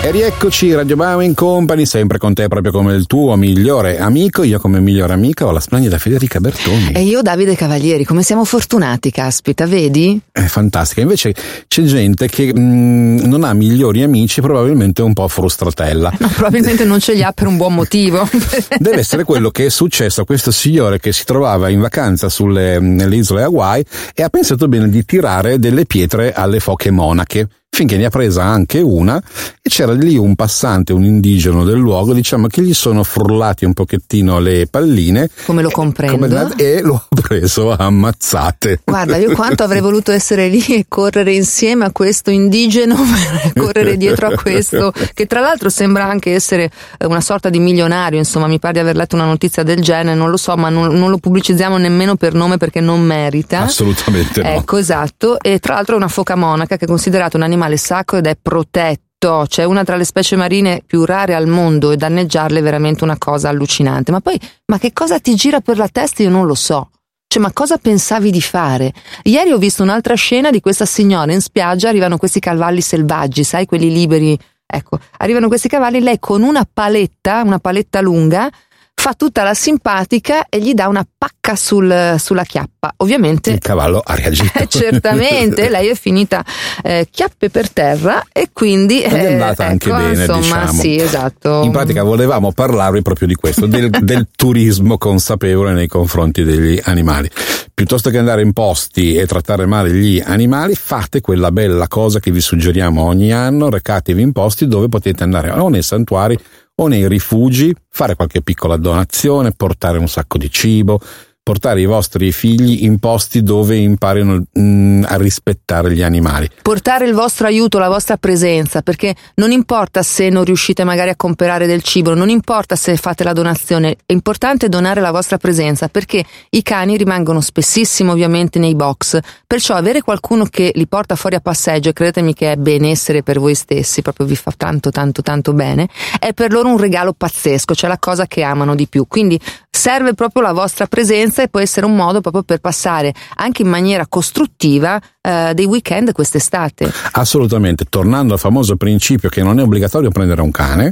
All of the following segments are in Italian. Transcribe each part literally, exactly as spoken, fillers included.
E rieccoci, Radio Bowing Company, sempre con te proprio come il tuo migliore amico. Io come migliore amica ho la splendida Federica Bertoni. E io Davide Cavalieri. Come siamo fortunati, caspita, vedi? È fantastica. Invece c'è gente che mh, non ha migliori amici, probabilmente è un po' frustratella. No, probabilmente non ce li ha per un buon motivo. Deve essere quello che è successo a questo signore che si trovava in vacanza sulle nelle isole Hawaii e ha pensato bene di tirare delle pietre alle foche monache, finché ne ha presa anche una e c'era lì un passante, un indigeno del luogo, diciamo che gli sono frullati un pochettino le palline. Come lo comprendo. Come, e lo ha preso a ammazzate. Guarda, io quanto avrei voluto essere lì e correre insieme a questo indigeno, correre dietro a questo, che tra l'altro sembra anche essere una sorta di milionario, insomma, mi pare di aver letto una notizia del genere, non lo so, ma non, non lo pubblicizziamo nemmeno per nome perché non merita. Assolutamente no. Ecco, esatto, e tra l'altro è una foca monaca che è considerata un animale sacro ed è protetto, cioè una tra le specie marine più rare al mondo e danneggiarle è veramente una cosa allucinante. Ma poi, ma che cosa ti gira per la testa io non lo so. Cioè, ma cosa pensavi di fare? Ieri ho visto un'altra scena di questa signora in spiaggia, arrivano questi cavalli selvaggi, sai, quelli liberi, ecco, arrivano questi cavalli, lei con una paletta, una paletta lunga, fa tutta la simpatica e gli dà una pacca sul, sulla chiappa. Ovviamente il cavallo ha reagito. Eh, certamente, lei è finita eh, chiappe per terra e quindi ed è andata eh, anche ecco, bene, insomma, diciamo. Sì, esatto. In pratica volevamo parlarvi proprio di questo, del, del turismo consapevole nei confronti degli animali. Piuttosto che andare in posti e trattare male gli animali, fate quella bella cosa che vi suggeriamo ogni anno, recatevi in posti dove potete andare o nei santuari o nei rifugi, fare qualche piccola donazione, portare un sacco di cibo, portare i vostri figli in posti dove imparino mh, a rispettare gli animali. Portare il vostro aiuto, la vostra presenza, perché non importa se non riuscite magari a comprare del cibo, non importa se fate la donazione, è importante donare la vostra presenza, perché i cani rimangono spessissimo ovviamente nei box, perciò avere qualcuno che li porta fuori a passeggio, e credetemi che è benessere per voi stessi, proprio vi fa tanto tanto tanto bene, è per loro un regalo pazzesco, cioè la cosa che amano di più, quindi serve proprio la vostra presenza e può essere un modo proprio per passare anche in maniera costruttiva eh, dei weekend quest'estate. Assolutamente, tornando al famoso principio che non è obbligatorio prendere un cane,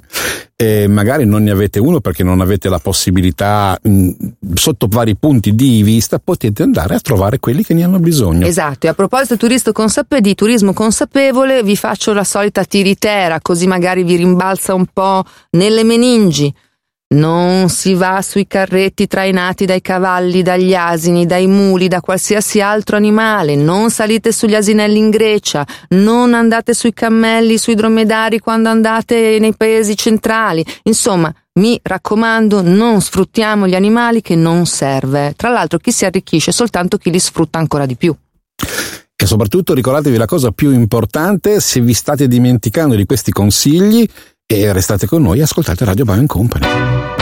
e magari non ne avete uno perché non avete la possibilità, mh, sotto vari punti di vista potete andare a trovare quelli che ne hanno bisogno. Esatto, e a proposito turisto consape- di turismo consapevole vi faccio la solita tiritera, così magari vi rimbalza un po' nelle meningi. Non si va sui carretti trainati dai cavalli, dagli asini, dai muli, da qualsiasi altro animale, non salite sugli asinelli in Grecia, non andate sui cammelli, sui dromedari quando andate nei paesi centrali, insomma, mi raccomando, non sfruttiamo gli animali che non serve. Tra l'altro chi si arricchisce è soltanto chi li sfrutta ancora di più. E soprattutto ricordatevi la cosa più importante, se vi state dimenticando di questi consigli, e restate con noi e ascoltate Radio Bowing Company.